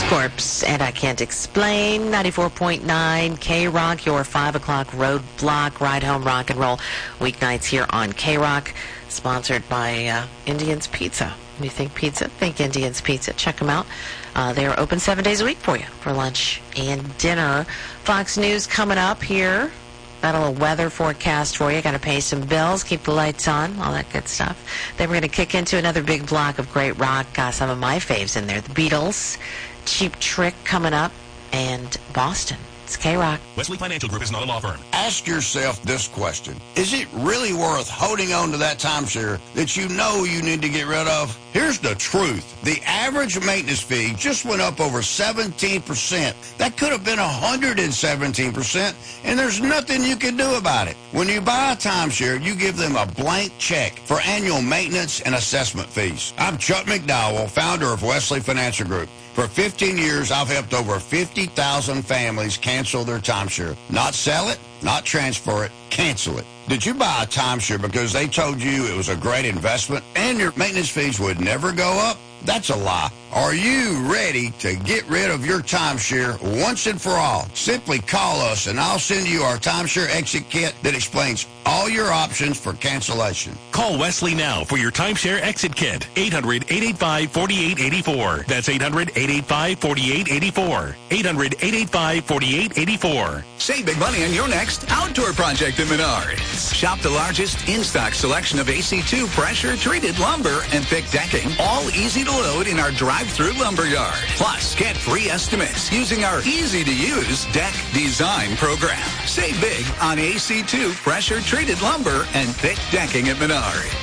Corpse, and I Can't Explain. 94.9 K-Rock, your 5 o'clock roadblock ride home rock and roll weeknights here on K-Rock, sponsored by Indian's Pizza. When you think pizza, think Indian's Pizza. Check them out. They are open 7 days a week for you for lunch and dinner. Fox News coming up here. Got a little weather forecast for you. Got to pay some bills, keep the lights on, all that good stuff. Then we're going to kick into another big block of great rock. Got some of my faves in there. The Beatles, Cheap Trick coming up, and Boston. It's K-Rock. Wesley Financial Group is not a law firm. Ask yourself this question. Is it really worth holding on to that timeshare that you know you need to get rid of? Here's the truth. The average maintenance fee just went up over 17%. That could have been 117%, and there's nothing you can do about it. When you buy a timeshare, you give them a blank check for annual maintenance and assessment fees. I'm Chuck McDowell, founder of Wesley Financial Group. For 15 years, I've helped over 50,000 families cancel their timeshare. Not sell it, not transfer it, cancel it. Did you buy a timeshare because they told you it was a great investment and your maintenance fees would never go up? That's a lie. Are you ready to get rid of your timeshare once and for all? Simply call us and I'll send you our timeshare exit kit that explains all your options for cancellation. Call Wesley now for your timeshare exit kit. 800-885-4884. That's 800-885-4884. 800-885-4884. Save big money on your next outdoor project at Menards. Shop the largest in-stock selection of AC2 pressure-treated lumber and thick decking, all easy to load in our drive-through lumber yard. Plus, get free estimates using our easy-to-use deck design program. Save big on AC2 pressure-treated lumber and thick decking at Menards.